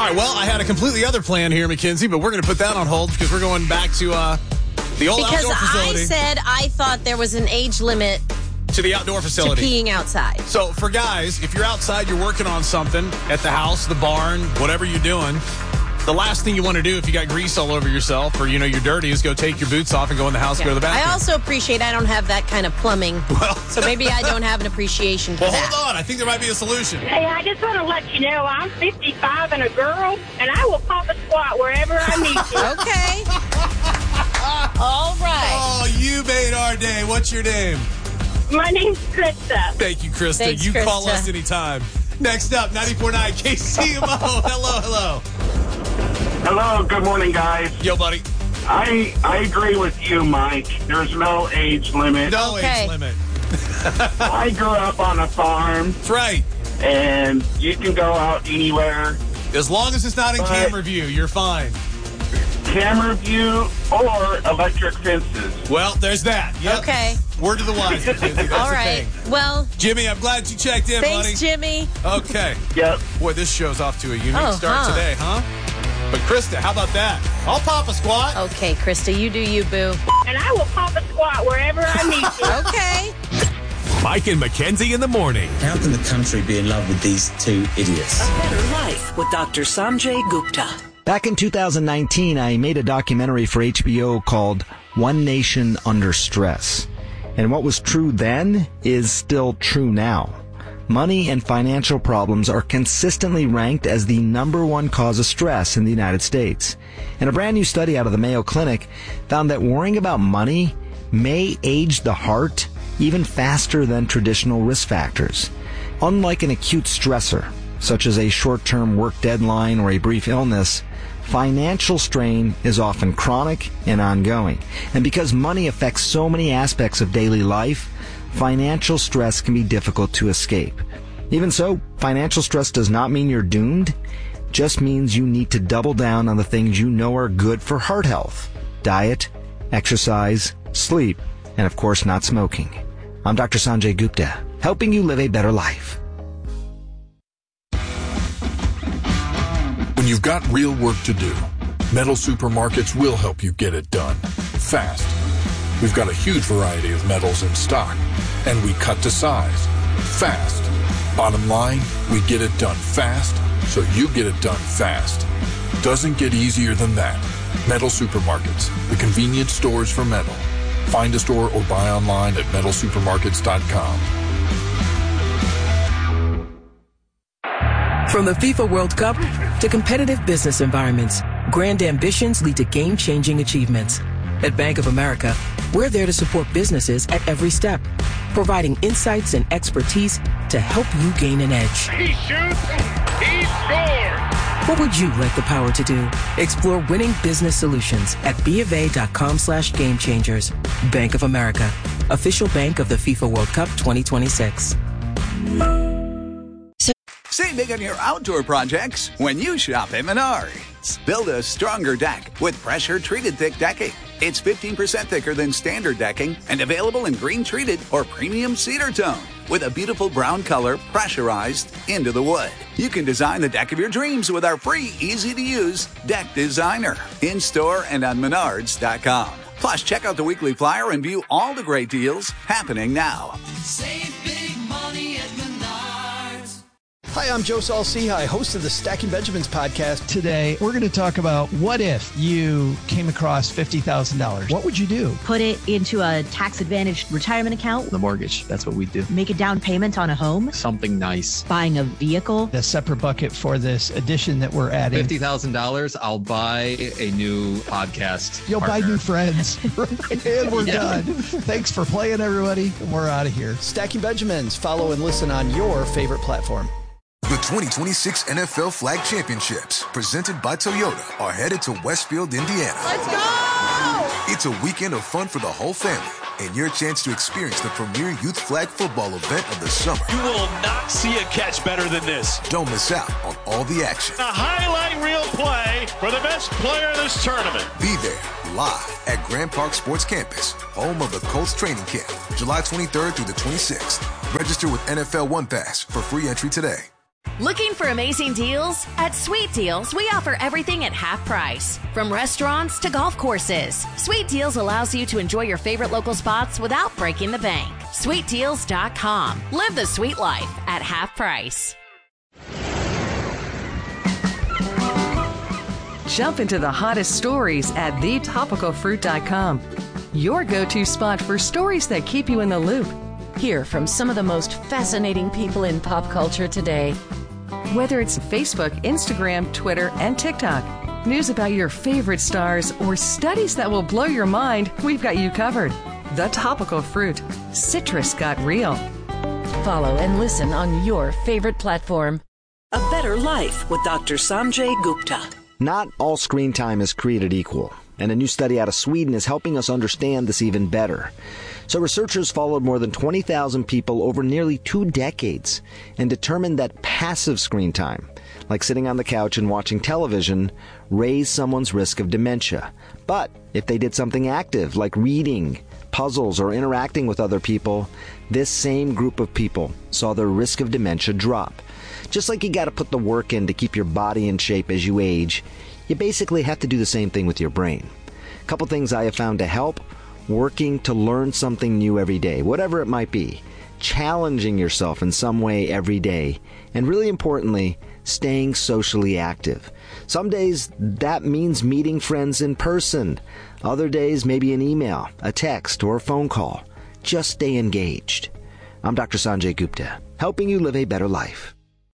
right, well, I had a completely other plan here, Mackenzie, but we're going to put that on hold because we're going back to the old outdoor facility. Because I said I thought there was an age limit to the outdoor facility. To peeing outside. So for guys, if you're outside, you're working on something at the house, the barn, whatever you're doing, the last thing you want to do if you got grease all over yourself or, you're dirty is go take your boots off and go in the house and go to the bathroom. I also appreciate I don't have that kind of plumbing. Well, so maybe I don't have an appreciation for that. Well, hold on. I think there might be a solution. Hey, I just want to let you know I'm 55 and a girl, and I will pop a squat wherever I need to. Okay. All right. Oh, you made our day. What's your name? My name's Krista. Thank you, Krista. Thanks, you Krista. Call us anytime. Next up, 94.9 KCMO. Hello. Hello, good morning, guys. Yo, buddy. I agree with you, Mike. There's no age limit. No Okay. age limit. I grew up on a farm, That's right. and you can go out anywhere. As long as it's not in camera view, you're fine. Camera view or electric fences. Well, there's that. Yep. Okay. Word to the wise, Mackenzie. That's All the right. thing. Well, Jimmy, I'm glad you checked in, thanks, buddy. Jimmy. Okay. Yep. Boy, this show's off to a unique start today, huh? But Krista, how about that? I'll pop a squat. Okay, Krista, you do you, boo. And I will pop a squat wherever I need to. Okay. Mike and Mackenzie in the morning. How can the country be in love with these two idiots? A Better Life with Dr. Sanjay Gupta. Back in 2019, I made a documentary for HBO called One Nation Under Stress. And what was true then is still true now. Money and financial problems are consistently ranked as the number one cause of stress in the United States. And a brand new study out of the Mayo Clinic found that worrying about money may age the heart even faster than traditional risk factors. Unlike an acute stressor, such as a short-term work deadline or a brief illness, financial strain is often chronic and ongoing. And because money affects so many aspects of daily life, financial stress can be difficult to escape. Even so, financial stress does not mean you're doomed. It just means you need to double down on the things you know are good for heart health: diet, exercise, sleep, and of course not smoking. I'm Dr. Sanjay Gupta, helping you live a better life. When you've got real work to do, Metal Supermarkets will help you get it done fast. We've got a huge variety of metals in stock, and we cut to size fast. Bottom line, we get it done fast, so you get it done fast. Doesn't get easier than that. Metal Supermarkets, the convenient stores for metal. Find a store or buy online at metalsupermarkets.com. From the FIFA World Cup to competitive business environments, grand ambitions lead to game-changing achievements. At Bank of America, we're there to support businesses at every step, providing insights and expertise to help you gain an edge. He shoots, he scores! What would you like the power to do? Explore winning business solutions at BofA.com/gamechangers. Bank of America, official bank of the FIFA World Cup 2026. Save big on your outdoor projects when you shop at Menards. Build a stronger deck with pressure-treated thick decking. It's 15% thicker than standard decking and available in green-treated or premium cedar tone with a beautiful brown color pressurized into the wood. You can design the deck of your dreams with our free, easy-to-use Deck Designer in-store and on Menards.com. Plus, check out the weekly flyer and view all the great deals happening now. Save big money at Menards. Hi, I'm Joe Saul-Sehy, host of the Stacking Benjamins podcast. Today, we're going to talk about what if you came across $50,000. What would you do? Put it into a tax-advantaged retirement account. The mortgage. That's what we do. Make a down payment on a home. Something nice. Buying a vehicle. A separate bucket for this addition that we're adding. $50,000, I'll buy a new podcast. You'll partner. buy new friends. And we're done. Thanks for playing, everybody. We're out of here. Stacking Benjamins. Follow and listen on your favorite platform. The 2026 NFL Flag Championships, presented by Toyota, are headed to Westfield, Indiana. Let's go! It's a weekend of fun for the whole family and your chance to experience the premier youth flag football event of the summer. You will not see a catch better than this. Don't miss out on all the action. A highlight reel play for the best player in this tournament. Be there live at Grand Park Sports Campus, home of the Colts training camp, July 23rd through the 26th. Register with NFL One Pass for free entry today. Looking for amazing deals? At Sweet Deals, we offer everything at half price. From restaurants to golf courses, Sweet Deals allows you to enjoy your favorite local spots without breaking the bank. SweetDeals.com. Live the sweet life at half price. Jump into the hottest stories at thetopicalfruit.com. Your go-to spot for stories that keep you in the loop. Hear from some of the most fascinating people in pop culture today. Whether it's Facebook, Instagram, Twitter, and TikTok, news about your favorite stars, or studies that will blow your mind, we've got you covered. The Topical Fruit. Citrus got real. Follow and listen on your favorite platform. A Better Life with Dr. Sanjay Gupta. Not all screen time is created equal, and a new study out of Sweden is helping us understand this even better. So researchers followed more than 20,000 people over nearly 2 decades and determined that passive screen time, like sitting on the couch and watching television, raised someone's risk of dementia. But if they did something active, like reading, puzzles, or interacting with other people, this same group of people saw their risk of dementia drop. Just like you got to put the work in to keep your body in shape as you age, you basically have to do the same thing with your brain. A couple things I have found to help: working to learn something new every day, whatever it might be, challenging yourself in some way every day, and really importantly, staying socially active. Some days that means meeting friends in person. Other days maybe an email, a text, or a phone call. Just stay engaged. I'm Dr. Sanjay Gupta, helping you live a better life.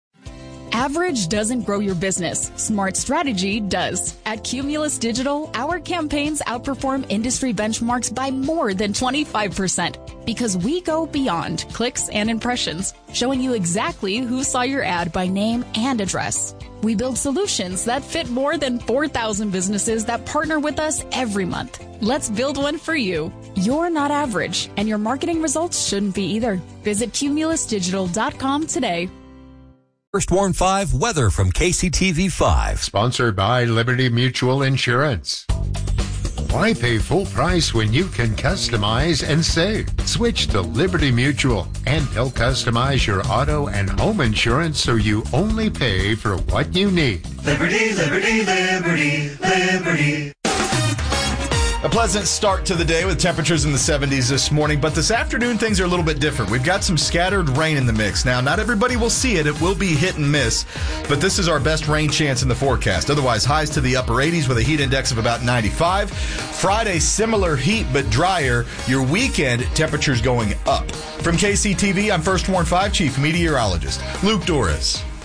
Average doesn't grow your business. Smart strategy does. At Cumulus Digital, our campaigns outperform industry benchmarks by more than 25% because we go beyond clicks and impressions, showing you exactly who saw your ad by name and address. We build solutions that fit more than 4,000 businesses that partner with us every month. Let's build one for you. You're not average, and your marketing results shouldn't be either. Visit cumulusdigital.com today. First Warn 5 weather from KCTV 5. Sponsored by Liberty Mutual Insurance. Why pay full price when you can customize and save? Switch to Liberty Mutual, and they'll customize your auto and home insurance so you only pay for what you need. Liberty, liberty, liberty, liberty. A pleasant start to the day with temperatures in the 70s this morning, but this afternoon things are a little bit different. We've got some scattered rain in the mix. Now, not everybody will see it. It will be hit and miss, but this is our best rain chance in the forecast. Otherwise, highs to the upper 80s with a heat index of about 95. Friday, similar heat but drier. Your weekend, temperatures going up. From KCTV, I'm First Warn 5 Chief Meteorologist Luke Doris.